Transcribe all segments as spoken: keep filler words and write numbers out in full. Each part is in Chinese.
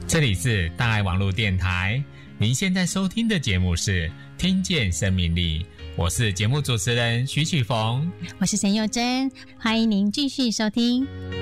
这里是大爱网络电台，您现在收听的节目是听见生命力，我是节目主持人徐启逢， 我是陈佑珍，欢迎您继续收听。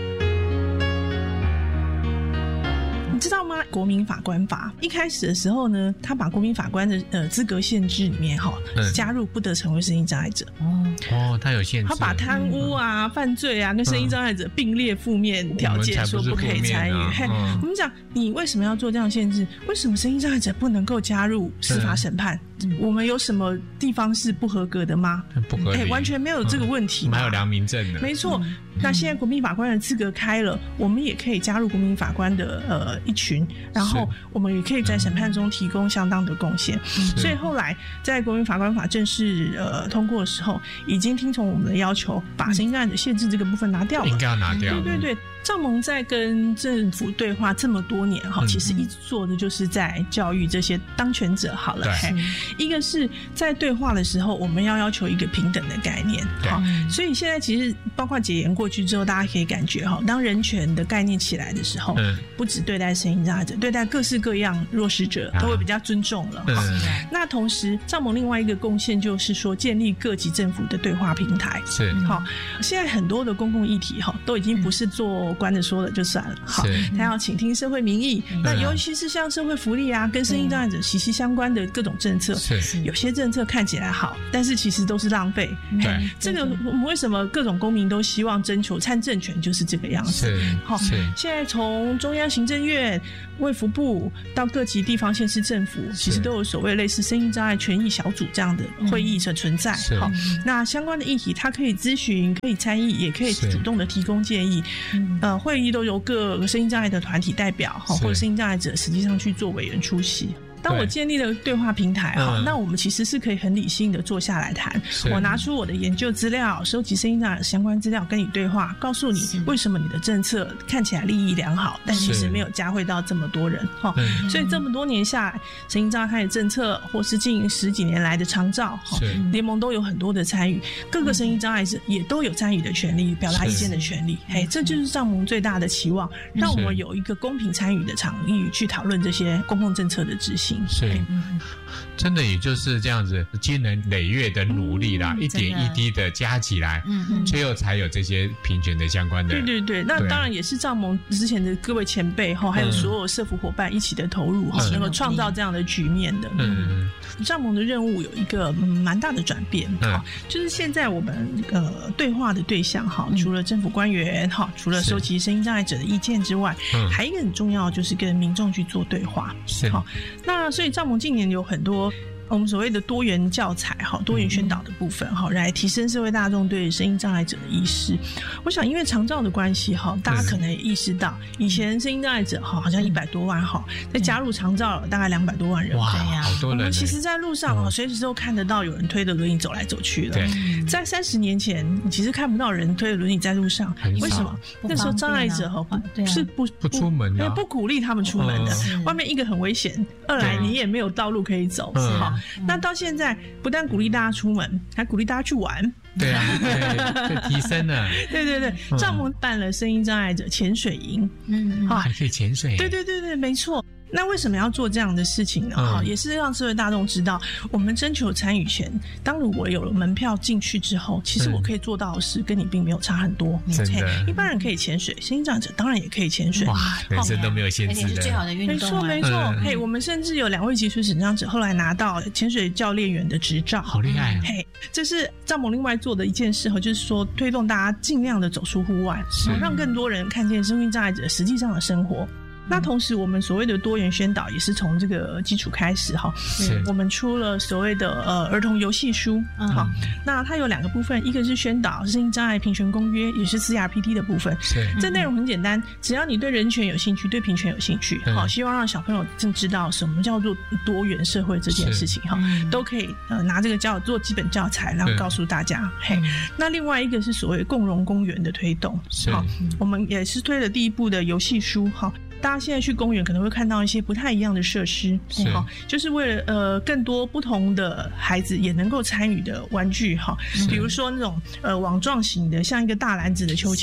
你知道吗？国民法官法一开始的时候呢，他把国民法官的呃资格限制里面哈、嗯，加入不得成为身心障碍者。 哦哦，他有限制， 他把贪污啊、嗯、犯罪啊跟身心障碍者并列负面条件，嗯、说不可以参与。啊嗯、我们讲，你为什么要做这样限制？为什么身心障碍者不能够加入司法审判？嗯、我们有什么地方是不合格的吗？ 不合理， 欸、完全没有这个问题嘛。 还有良民证的， 没错。嗯、那现在国民法官的资格开了，我们也可以加入国民法官的呃一群，然后我们也可以在审判中提供相当的贡献。所以后来在国民法官法正式呃通过的时候，已经听从我们的要求，把身心障碍者限制这个部分拿掉了。 应该要拿掉。 对对对。赵盟在跟政府对话这么多年哈，其实一直做的就是在教育这些当权者好了。一个是在对话的时候，我们要要求一个平等的概念。好，所以现在其实包括解严过去之后，大家可以感觉哈，当人权的概念起来的时候，嗯、不只对待身心障碍者，对待各式各样弱势者都会比较尊重了。哈、嗯，那同时赵盟另外一个贡献就是说，建立各级政府的对话平台。 是， 好，现在很多的公共议题哈，都已经不是做官的说了就算了，好，他要倾听社会民意。那尤其是像社会福利啊，跟身心障碍者息息相关的各种政策，有些政策看起来好，但是其实都是浪费。对，这个我们为什么各种公民都希望征求参政权，就是这个样子。好，现在从中央行政院、卫福部到各级地方县市政府，其实都有所谓类似身心障碍权益小组这样的会议的存在。好，那相关的议题，他可以咨询，可以参议，也可以主动的提供建议。呃，会议都由各个身心障碍的团体代表或者身心障碍者实际上去做委员出席。当我建立了对话平台哈、嗯，那我们其实是可以很理性的坐下来谈。我拿出我的研究资料，收集身心障碍相关资料，跟你对话，告诉你为什么你的政策看起来利益良好，但其实没有嘉惠到这么多人哈。所以这么多年下来，身心障碍的政策或是近十几年来的长照联盟都有很多的参与，各个身心障碍者也都有参与的权利，表达意见的权利。嘿，这就是赵盟最大的期望，让我们有一个公平参与的场域去讨论这些公共政策的执行。 是，真的也就是这样子，积年累月的努力啦，嗯、一点一滴的加起来，嗯嗯，最后才有这些平权的相关的。对对对，那当然也是赵盟之前的各位前辈哈，还有所有社福伙伴一起的投入哈、嗯，能够创造这样的局面的。嗯嗯，赵盟的任务有一个蛮、嗯、大的转变哈、嗯，就是现在我们呃对话的对象哈，除了政府官员哈，除了收集身心障碍者的意见之外，嗯，还有一个很重要就是跟民众去做对话。是好，那所以赵盟近年有很多我们所谓的多元教材多元宣导的部分来提升社会大众对身心障碍者的意识。我想因为长照的关系大家可能也意识到以前身心障碍者好像一百多万再加入长照大概两百多万人。 哇，好多人。我们其实在路上随时都看得到有人推着轮椅走来走去了。在三十年前你其实看不到人推着轮椅在路上，为什么？那时候障碍者是不不出门的， 不鼓励他们出门的，外面一个很危险，二来你也没有道路可以走。那到现在不但鼓励大家出门，还鼓励大家去玩。 对啊，对，提升了。 对对对，赵盟办了身心障碍者潜水营， 嗯，还可以潜水。 对对对对，没错。那为什么要做这样的事情呢？嗯、也是让社会大众知道，我们征求参与权。当如果有了门票进去之后，其实我可以做到的事跟你并没有差很多。 真的， 一般人可以潜水，身心障碍者当然也可以潜水。 哇，人生都没有限制的， 而且是最好的运动、啊。 没错没错，嗯、嘿，我们甚至有两位脊髓损伤者后来拿到潜水教练员的执照， 好厉害、啊！ 嘿，这是赵盟另外做的一件事，就是说推动大家尽量的走出户外，让更多人看见身心障碍者实际上的生活。那同时我们所谓的多元宣导也是从这个基础开始哈，我们出了所谓的呃儿童游戏书，好、嗯，那它有两个部分，一个是宣导身心障碍平权公约，也是 C R P T 的部分。是，这内容很简单，只要你对人权有兴趣，对平权有兴趣，好、嗯，希望让小朋友正知道什么叫做多元社会这件事情哈、嗯，都可以呃拿这个教做基本教材，然后告诉大家。嘿，那另外一个是所谓共融公园的推动，好，我们也是推了第一部的游戏书哈。大家现在去公园可能会看到一些不太一样的设施，好，就是为了呃更多不同的孩子也能够参与的玩具哈，比如说那种呃网状型的，像一个大篮子的秋千，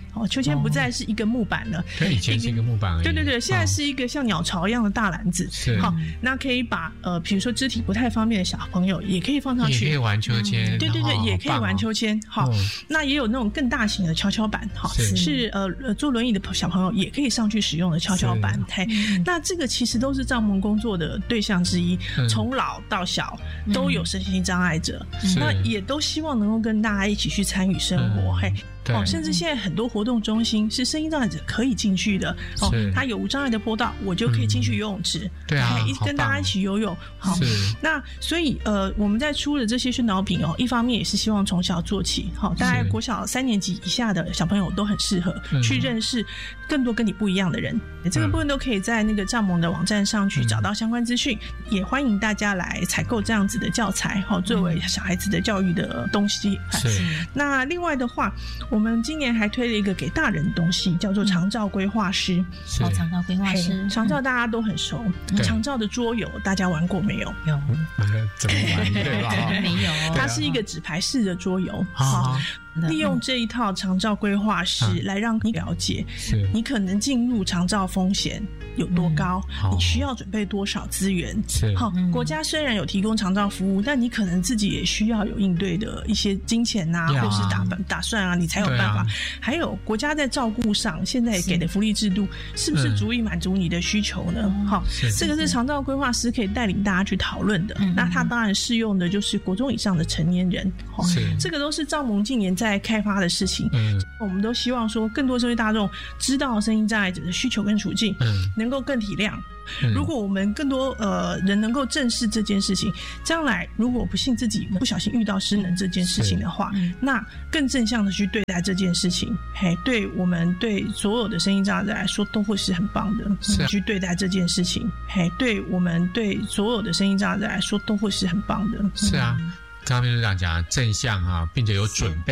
哦，秋千不再是一个木板了， 对，以前是一个木板而已， 对对对，现在是一个像鸟巢一样的大篮子， 是好，那可以把呃，比如说肢体不太方便的小朋友也可以放上去， 也可以玩秋千， 嗯、对对对，也可以玩秋千，好、 哦， 那也有那种更大型的跷跷板，好，是, 是呃坐轮椅的小朋友也可以上去使用的跷跷板，嘿，那这个其实都是障盟工作的对象之一，从老到小都有身心障碍者，那也都希望能够跟大家一起去参与生活，嘿。哦，甚至现在很多活动中心是身心障碍者可以进去的哦，它有无障碍的坡道，我就可以进去游泳池，嗯、 对啊， 跟大家一起游泳。好，那所以呃，我们在出了这些宣导品哦，一方面也是希望从小做起，好，大概国小三年级以下的小朋友都很适合去认识更多跟你不一样的人。嗯、这个部分都可以在那个障盟的网站上去找到相关资讯，嗯、也欢迎大家来采购这样子的教材，好，作为小孩子的教育的东西。 是。 那另外的话，我们今年还推了一个给大人的东西，叫做长照规划师。 哦，长照规划师， 长照大家都很熟。长照的桌游大家玩过没有？ 有。 怎么玩？对吧？ 没有。 它是一个纸牌式的桌游。好。利用这一套长照规划师来让你了解，你可能进入长照风险有多高，嗯、你需要准备多少资源。好，国家虽然有提供长照服务，但你可能自己也需要有应对的一些金钱啊，或是打打算啊，你才有办法。啊、还有国家在照顾上，现在给的福利制度是不是足以满足你的需求呢？好、嗯，这个是长照规划师可以带领大家去讨论的。嗯、那他当然适用的就是国中以上的成年人。好，这个都是障盟近年在开发的事情，嗯，我们都希望说更多社会大众知道身心障碍者的需求跟处境，嗯，能够更体谅。嗯、如果我们更多呃人能够正视这件事情，将来如果不幸自己不小心遇到失能这件事情的话，嗯、那更正向的去对待这件事情，嘿，对我们对所有的身心障碍者来说都会是很棒的。是、啊、去对待这件事情，嘿，对我们对所有的身心障碍者来说都会是很棒的。 是啊。刚刚秘书长讲正向啊，并且有准备。